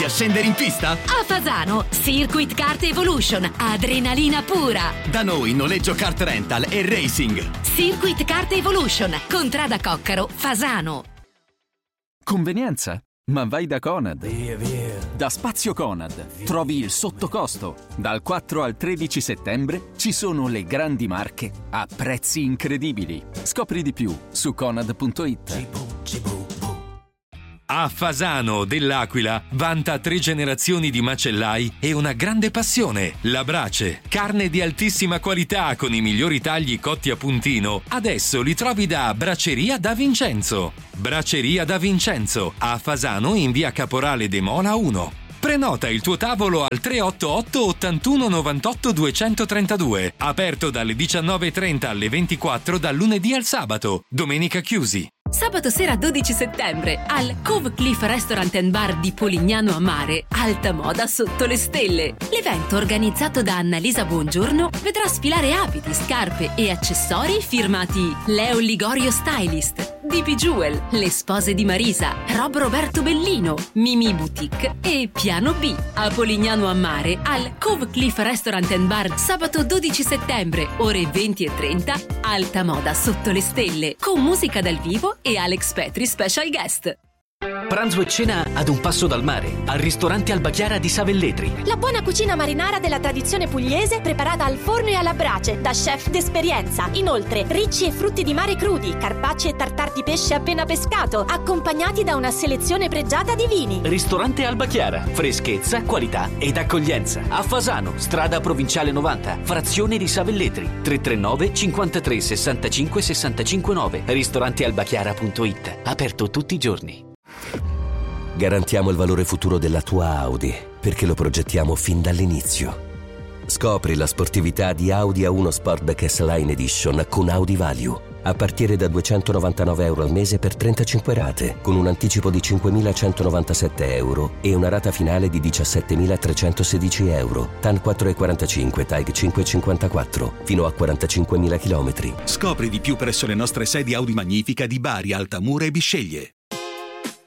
pronti a scendere in pista? A Fasano, Circuit Kart Evolution, adrenalina pura. Da noi noleggio kart rental e racing. Circuit Kart Evolution, Contrada Coccaro, Fasano. Convenienza? Ma vai da Conad. Da Spazio Conad trovi il sottocosto. Dal 4 al 13 settembre ci sono le grandi marche a prezzi incredibili. Scopri di più su conad.it. A Fasano dell'Aquila vanta 3 generazioni di macellai e una grande passione, la brace. Carne di altissima qualità con i migliori tagli cotti a puntino. Adesso li trovi da Braceria da Vincenzo. Braceria da Vincenzo, a Fasano in via Caporale de Mola 1. Prenota il tuo tavolo al 388 81 98 232. Aperto dalle 19.30 alle 24 dal lunedì al sabato. Domenica chiusi. Sabato sera 12 settembre al Cove Cliff Restaurant and Bar di Polignano a Mare, alta moda sotto le stelle. L'evento organizzato da Annalisa Buongiorno vedrà sfilare abiti, scarpe e accessori firmati Leo Ligorio Stylist, DP Jewel, Le Spose di Marisa, Rob Roberto Bellino, Mimi Boutique e Piano B. A Polignano a Mare al Cove Cliff Restaurant and Bar sabato 12 settembre, ore 20:30, alta moda sotto le stelle, con musica dal vivo e Alex Petri special guest. Pranzo e cena ad un passo dal mare, al ristorante Alba Chiara di Savelletri. La buona cucina marinara della tradizione pugliese preparata al forno e alla brace da chef d'esperienza. Inoltre, ricci e frutti di mare crudi, carpacci e tartar di pesce appena pescato, accompagnati da una selezione pregiata di vini. Ristorante Alba Chiara, freschezza, qualità ed accoglienza. A Fasano, strada provinciale 90, frazione di Savelletri. 339 53 65 65 9. Ristorantealbachiara.it. Aperto tutti i giorni. Garantiamo il valore futuro della tua Audi, perché lo progettiamo fin dall'inizio. Scopri la sportività di Audi A1 Sportback S-Line Edition con Audi Value. A partire da €299 al mese per 35 rate, con un anticipo di €5.197 e una rata finale di €17.316. TAN 4,45, TAG 5,54, fino a 45.000 km. Scopri di più presso le nostre sedi Audi Magnifica di Bari, Altamura e Bisceglie.